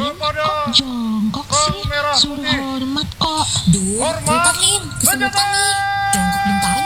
Kok jongkok sih? Suruh hormat kok. Duh, bentar Lin, kesemutan nih. Jongkok bentar